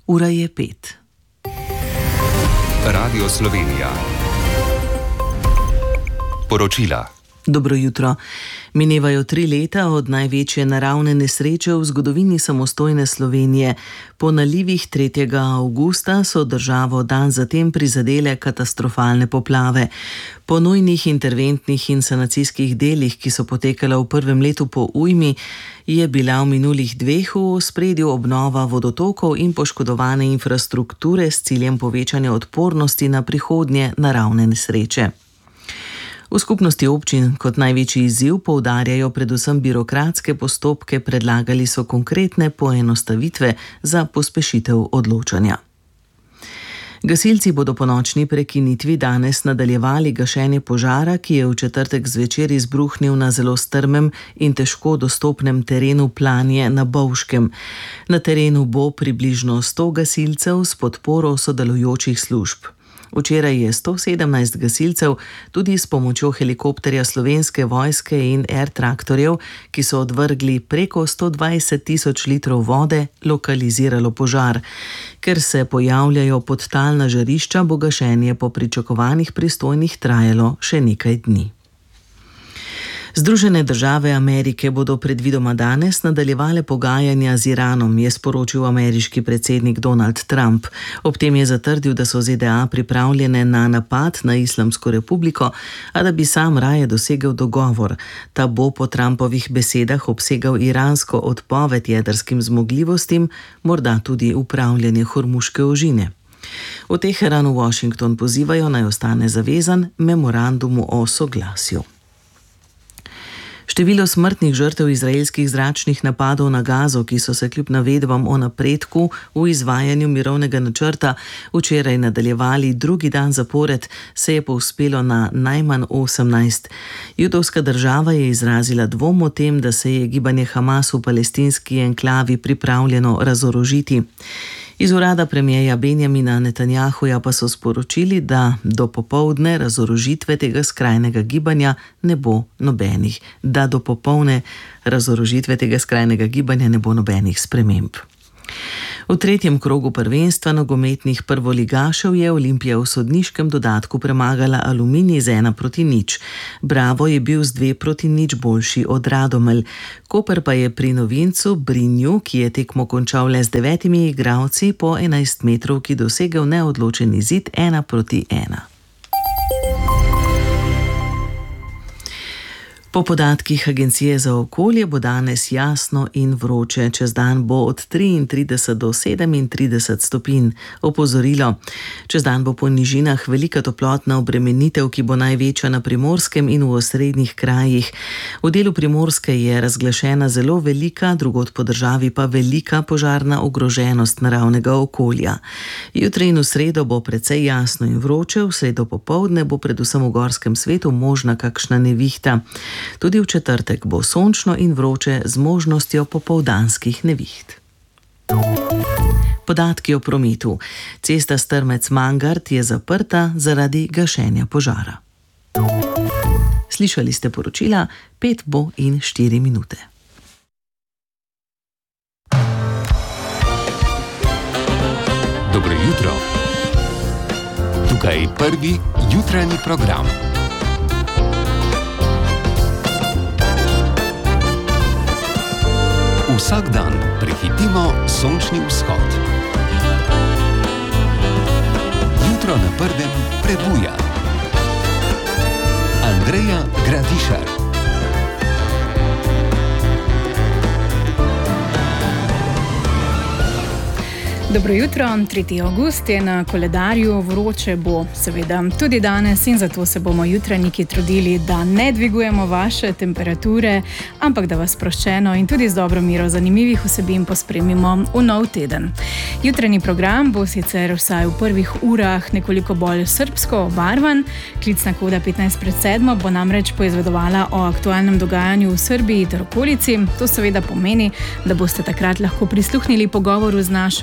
Ura je 5. Radio Slovenija. Poročila. Dobro jutro. Minevajo 3 leta od največje naravne nesreče v zgodovini samostojne Slovenije. Po nalivih 3. avgusta so državo dan zatem prizadele katastrofalne poplave. Po nujnih interventnih in sanacijskih delih, ki so potekala v prvem letu po ujmi, je bila v minulih 2 v ospredju obnova vodotokov in poškodovane infrastrukture s ciljem povečanja odpornosti na prihodnje naravne nesreče. V skupnosti občin kot največji izziv poudarjajo predvsem birokratske postopke, predlagali so konkretne poenostavitve za pospešitev odločanja. Gasilci bodo po nočni prekinitvi danes nadaljevali gašenje požara, ki je v četrtek zvečer izbruhnil na zelo strmem in težko dostopnem terenu Planje na Bovškem. Na terenu bo približno 100 gasilcev s podporo sodelujočih služb. Včeraj je 117 gasilcev tudi s pomočjo helikopterja Slovenske vojske in air traktorjev, ki so odvrgli preko 120 tisoč litrov vode, lokaliziralo požar. Ker se pojavljajo podtalna žarišča, bo gašenje po pričakovanjih pristojnih trajalo še nekaj dni. Združene države Amerike bodo predvidoma danes nadaljevale pogajanja z Iranom, je sporočil ameriški predsednik Donald Trump. Ob tem je zatrdil, da so ZDA pripravljene na napad na Islamsko republiko, a da bi sam raje dosegel dogovor. Ta bo po Trumpovih besedah obsegal iransko odpoved jedrskim zmogljivostim, morda tudi upravljanje Hormuške ožine. V Teheranu Washington pozivajo, naj ostane zavezan memorandumu o soglasju. Število smrtnih žrtev izraelskih zračnih napadov na Gazo, ki so se kljub navedbam o napredku v izvajanju mirovnega načrta včeraj nadaljevali 2. dan zapored, se je povzpelo na najmanj 18. Judovska država je izrazila dvom o tem, da se je gibanje Hamas v palestinski enklavi pripravljeno razorožiti. Iz urada premierja Benjamina Netanjahuja pa so sporočili, da do popoldne razorožitve tega skrajnega gibanja ne bo nobenih. Do popolne razorožitve tega skrajnega gibanja ne bo nobenih sprememb. V 3. krogu prvenstva nogometnih prvoligašev je Olimpija v sodniškem dodatku premagala Aluminij z 1-0. Bravo je bil z 2-0 boljši od Radomelj. Koper pa je pri novincu Brinju, ki je tekmo končal le z 9 igralci, po 11 metrovki dosegel neodločen izid 1-1. Po podatkih Agencije za okolje bo danes jasno in vroče, čez dan bo od 33 do 37 stopinj. Opozorilo: čez dan bo po nižinah velika toplotna obremenitev, ki bo največja na Primorskem in v osrednjih krajih. V delu Primorske je razglašena zelo velika, drugod po državi pa velika požarna ogroženost naravnega okolja. Jutri in v sredo bo precej jasno in vroče, v sredo popoldne bo predvsem v gorskem svetu možna kakšna nevihta. Tudi v četrtek bo sončno in vroče z možnostjo popoldanskih neviht. Podatki o prometu. Cesta Strmec-Mangart je zaprta zaradi gašenja požara. Slišali ste poročila, 5 bo in 4 minute. Dobro jutro. Tukaj prvi jutranji program. Vsak dan prehitimo sončni vzhod. Jutro na prvem prebuja. Andreja Gradišar. Dobro jutro, 3. avgust je na koledarju, vroče bo seveda tudi danes in zato se bomo jutranjiki trudili, da ne dvigujemo vaše temperature, ampak da vas sproščeno in tudi z dobro mero zanimivih vsebin pospremimo v nov teden. Jutranji program bo sicer vsaj v prvih urah nekoliko bolj srbsko obarvan. Klicna koda 15:07 bo namreč poizvedovala o aktualnem dogajanju v Srbiji ter okolici. To seveda pomeni, da boste takrat lahko prisluhnili pogovoru z našo beograjsko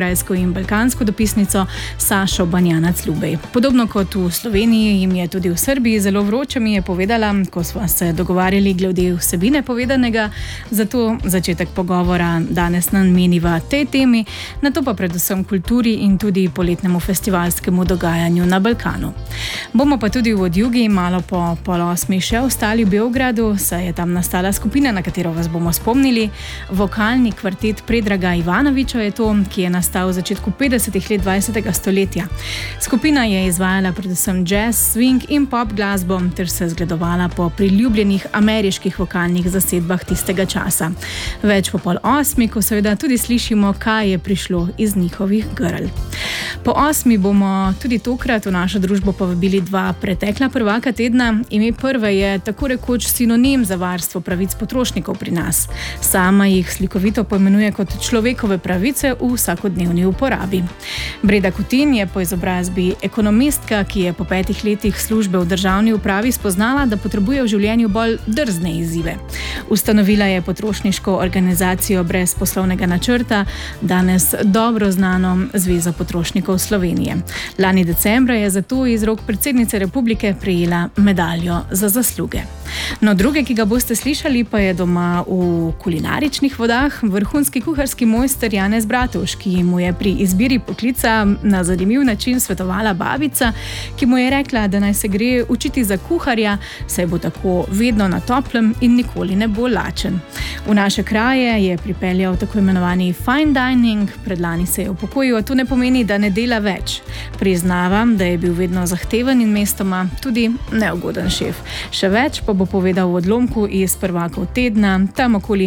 beograjsko in balkansko dopisnico Sašo Banjanac-Lubej. Podobno kot v Sloveniji, jim je tudi v Srbiji zelo vroče, mi je povedala, ko smo se dogovarjali glede vsebine povedanega, zato začetek pogovora danes nameniva tej temi, nato pa predvsem kulturi in tudi poletnemu festivalskemu dogajanju na Balkanu. Bomo pa tudi v odjugi malo po 7:30 še ostali v Beogradu, saj je tam nastala skupina, na katero vas bomo spomnili. Vokalni kvartet Predraga Ivanoviča je to, ki je nastal v začetku 50. let 20. stoletja. Skupina je izvajala predvsem jazz, swing in pop glasbo ter se zgledovala po priljubljenih ameriških vokalnih zasedbah tistega časa. Več po 7:30, ko seveda tudi slišimo, kaj je prišlo iz njihovih grl. Po 8 bomo tudi tokrat v našo družbo povabili dva pretekla prvaka tedna. Ime prve je tako rekoč sinonim za varstvo pravic potrošnikov pri nas. Sama jih slikovito poimenuje kot človekove pravice v vsakodnevni uporabi. Breda Kutin je po izobrazbi ekonomistka, ki je po 5 letih službe v državni upravi spoznala, da potrebuje v življenju bolj drzne izzive. Ustanovila je potrošniško organizacijo brez poslovnega načrta, danes dobro znano Zvezo potrošnikov Slovenije. Lani decembra je zato iz rok predsednice republike prejela medaljo za zasluge. No, druge, ki ga boste slišali, pa je doma v kulinaričnih vodah vrhunski kuharski mojster Janez Bratovž, ki mu je pri izbiri poklica na zanimiv način svetovala babica, ki mu je rekla, da naj se gre učiti za kuharja, saj bo tako vedno na toplem in nikoli ne bo lačen. V naše kraje je pripeljal tako imenovani fine dining, predlani se je upokojil, a to ne pomeni, da ne dela več. Priznavam, da je bil vedno zahteven in mestoma tudi neugoden šef. Še več pa bo povedal v odlomku iz prvakov tedna, tam okoli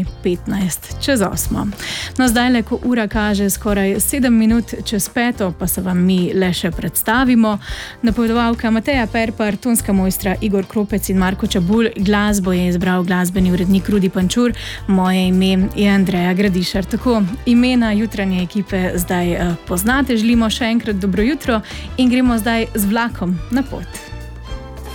7:15. No, zdaj, ko ura kaže skoraj 7 minut čez 5, pa se vam mi le še predstavimo. Napovedovalka Mateja Perpar, tonska mojstra Igor Kropec in Marko Čabulj, glasbo je izbral glasbeni urednik Rudi Pančur, moje ime je Andreja Gradišar. Tako, imena jutranje ekipe zdaj poznate, želimo še enkrat dobro jutro in gremo zdaj z vlakom na pot.